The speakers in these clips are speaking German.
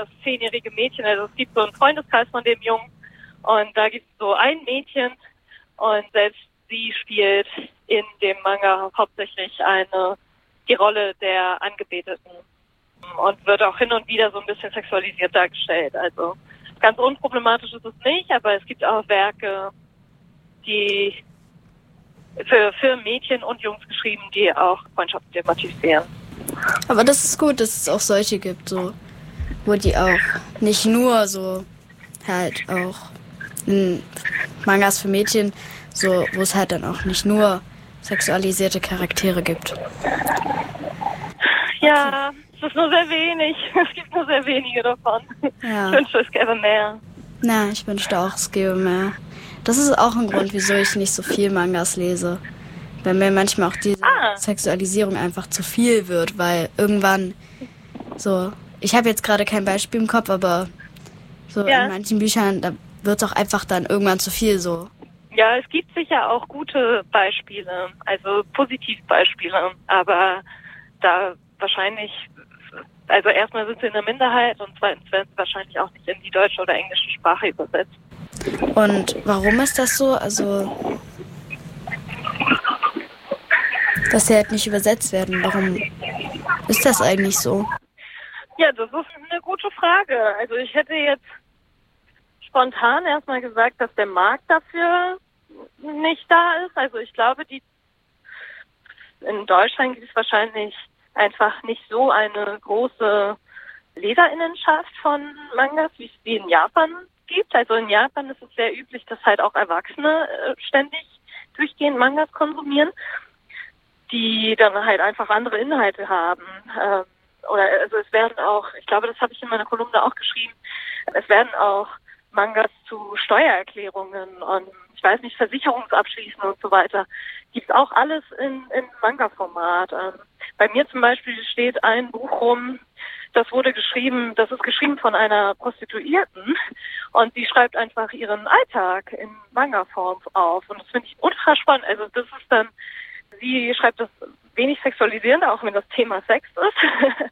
das 10-jährige Mädchen, also es gibt so einen Freundeskreis von dem Jungen und da gibt es so ein Mädchen und selbst sie spielt in dem Manga hauptsächlich die Rolle der Angebeteten und wird auch hin und wieder so ein bisschen sexualisiert dargestellt. Also ganz unproblematisch ist es nicht, aber es gibt auch Werke, die für Mädchen und Jungs geschrieben, die auch Freundschaft thematisieren. Aber das ist gut, dass es auch solche gibt, so, wo die auch nicht nur so halt auch Mangas für Mädchen, so, wo es halt dann auch nicht nur sexualisierte Charaktere gibt. Ja, es ist nur sehr wenig. Es gibt nur sehr wenige davon. Ja. Ich wünschte, es gäbe mehr. Na, ich wünschte auch, es gäbe mehr. Das ist auch ein Grund, wieso ich nicht so viel Mangas lese. Weil mir manchmal auch diese Sexualisierung einfach zu viel wird, weil irgendwann so, ich habe jetzt gerade kein Beispiel im Kopf, aber so in manchen Büchern, da wird es auch einfach dann irgendwann zu viel so. Ja, es gibt sicher auch gute Beispiele, also Positivbeispiele, aber da wahrscheinlich, also erstmal sind sie in der Minderheit und zweitens werden sie wahrscheinlich auch nicht in die deutsche oder englische Sprache übersetzt. Und warum ist das so? Also, dass sie halt nicht übersetzt werden. Warum ist das eigentlich so? Ja, das ist eine gute Frage. Also ich hätte jetzt spontan erstmal gesagt, dass der Markt dafür nicht da ist. Also ich glaube, in Deutschland gibt es wahrscheinlich einfach nicht so eine große Leserinnenschaft von Mangas, wie es die in Japan gibt. Also in Japan ist es sehr üblich, dass halt auch Erwachsene ständig durchgehend Mangas konsumieren, die dann halt einfach andere Inhalte haben. Also es werden auch, ich glaube, das habe ich in meiner Kolumne auch geschrieben, es werden auch Mangas zu Steuererklärungen und ich weiß nicht, Versicherungsabschließen und so weiter. Gibt es auch alles in Manga-Format. Bei mir zum Beispiel steht ein Buch rum, das ist geschrieben von einer Prostituierten und sie schreibt einfach ihren Alltag in Manga-Form auf und das finde ich ultra spannend. Also das ist dann, sie schreibt das wenig sexualisierend, auch wenn das Thema Sex ist.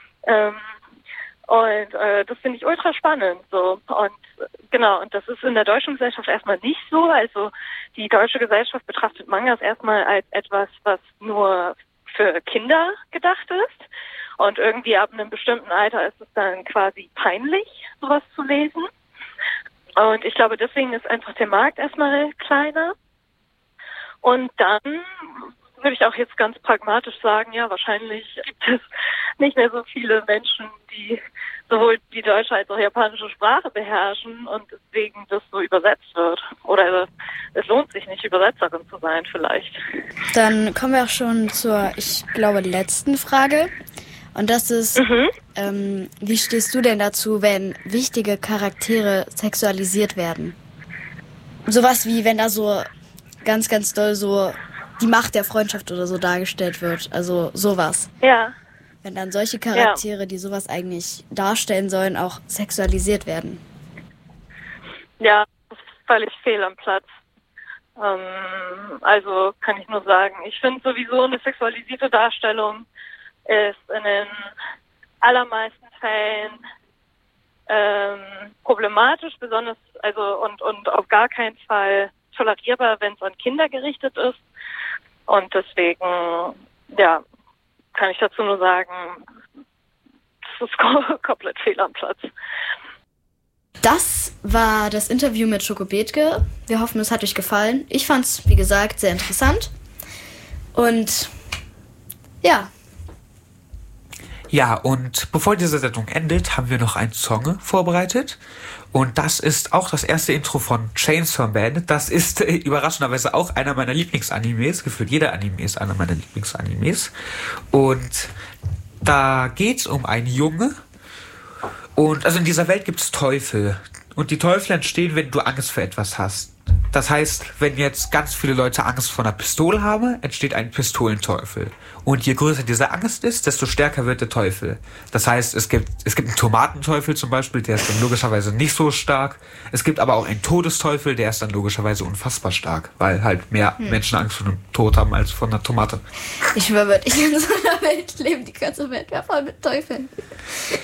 Das finde ich ultra spannend. So. Und genau, und das ist in der deutschen Gesellschaft erstmal nicht so. Also die deutsche Gesellschaft betrachtet Mangas erstmal als etwas, was nur für Kinder gedacht ist. Und irgendwie ab einem bestimmten Alter ist es dann quasi peinlich, sowas zu lesen. Und ich glaube, deswegen ist einfach der Markt erstmal kleiner. Und dann würde ich auch jetzt ganz pragmatisch sagen, ja, wahrscheinlich gibt es nicht mehr so viele Menschen, die sowohl die deutsche als auch japanische Sprache beherrschen und deswegen das so übersetzt wird. Oder es lohnt sich nicht, Übersetzerin zu sein vielleicht. Dann kommen wir auch schon zur, ich glaube, letzten Frage. Und das ist, wie stehst du denn dazu, wenn wichtige Charaktere sexualisiert werden? Sowas wie, wenn da so ganz, ganz doll so die Macht der Freundschaft oder so dargestellt wird. Also sowas. Ja. Wenn dann solche Charaktere, die sowas eigentlich darstellen sollen, auch sexualisiert werden. Ja, das ist völlig fehl am Platz. Also kann ich nur sagen, ich finde sowieso eine sexualisierte Darstellung ist in den allermeisten Fällen problematisch, besonders und auf gar keinen Fall tolerierbar, wenn es an Kinder gerichtet ist. Und deswegen, ja, kann ich dazu nur sagen, das ist komplett fehl am Platz. Das war das Interview mit Schoko Bethke. Wir hoffen, es hat euch gefallen. Ich fand es, wie gesagt, sehr interessant. Und ja. Ja, und bevor diese Sendung endet, haben wir noch einen Song vorbereitet. Und das ist auch das erste Intro von Chainsaw Man. Das ist überraschenderweise auch einer meiner Lieblingsanimes. Gefühlt jeder Anime ist einer meiner Lieblingsanimes. Und da geht's um einen Junge. Und also in dieser Welt gibt's Teufel. Und die Teufel entstehen, wenn du Angst vor etwas hast. Das heißt, wenn jetzt ganz viele Leute Angst vor einer Pistole haben, entsteht ein Pistolenteufel. Und je größer diese Angst ist, desto stärker wird der Teufel. Das heißt, es gibt einen Tomatenteufel zum Beispiel, der ist dann logischerweise nicht so stark. Es gibt aber auch einen Todesteufel, der ist dann logischerweise unfassbar stark, weil halt mehr Menschen Angst vor dem Tod haben als vor einer Tomate. Ich schwöre, ich in so einer Welt leben, die ganze Welt wäre voll mit Teufeln.